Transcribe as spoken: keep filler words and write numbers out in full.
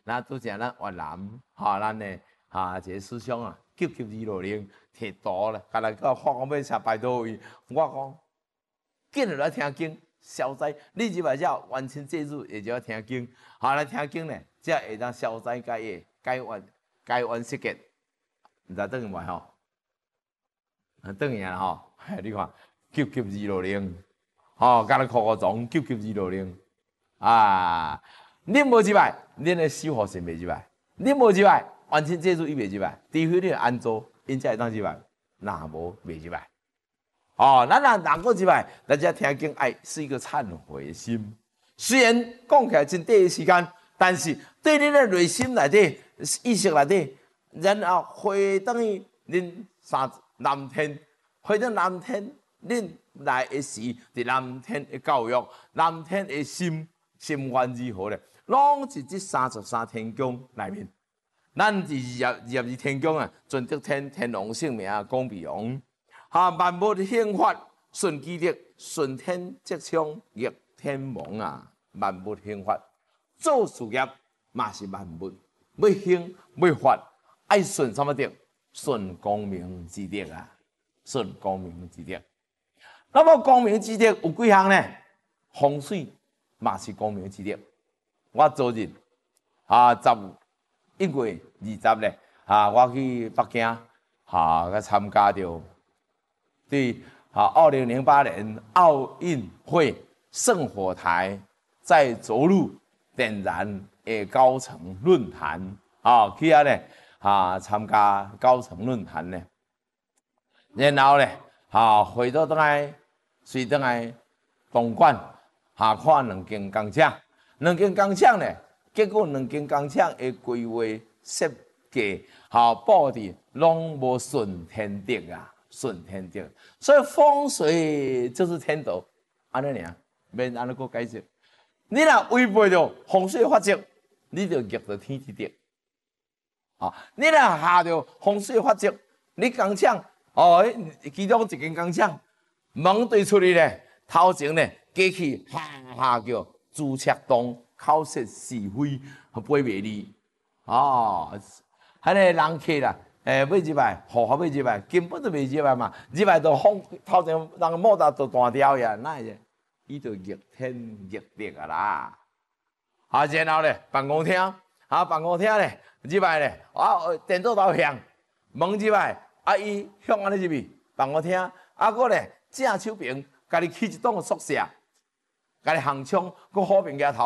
那拄则咱越南，哈，咱的哈一个师兄啊，急急二六零摕刀咧，甲来甲发讲要查排倒位，我讲紧落来听经，消灾。你入来只完成祭祖，也就要听经，好来听经咧，才会当消灾解业，解冤解冤释结。毋知等于袂吼？啊，等于啊吼，你看急急二六零，吼，甲咱哭哭撞急急二六零啊！恁无入来，恁的守护神袂入来；恁无入来，完成祭祖伊袂入来。除非你安做，因才会当入来，若无袂入来。哦，咱若能够入来，咱只听经爱是一个忏悔的心。虽然讲起来真短的时间，但是对恁的内心内底、意识内底，然后回等于恁三南天，回到南天，恁来的时，伫南天的教育，南天的心心愿如何咧？拢是这三十三天宫内面。咱是入入入天宫啊，尊德天天王圣名广美王，哈万物兴发顺机德，顺天即昌逆天王啊！万物兴发，做事业嘛是万物，要兴要发，爱顺什么德？顺光明之德啊！顺光明之德。那么光明之德有几项呢？风水嘛是光明之德。我昨日啊，十一月二十咧，啊，我去北京，啊，去参加着对啊，二零零八年奥运会圣火台在着陆点燃的高层论坛啊，去啊咧啊参加高层论坛咧，然后咧啊回到倒来，随倒来东莞啊看两间工厂。两间工厂咧，结果两间工厂的规划设计、哈布置拢无顺天德啊，顺天德。所以风水就是天道，安尼尔，免安尼个解释。你若违背着风水法则，你就逆着天之德。啊，你若下着风水法则，你工厂哦，其中一间工厂门对出去咧，头前咧过去哈哈叫。朱赤东口舌是非，背袂离哦，迄个人客啦，诶、欸，要入来，合法要入来，根本就袂入来嘛，入来就风头前人莫达就断掉呀，那是伊就逆天逆地啊啦。啊，然后咧办公厅，啊办公厅咧入来咧，啊电脑头响，门入来，啊伊向安尼入去办公厅，啊个咧正手边，家己起一栋宿舍。甲你行枪，佮好评价头。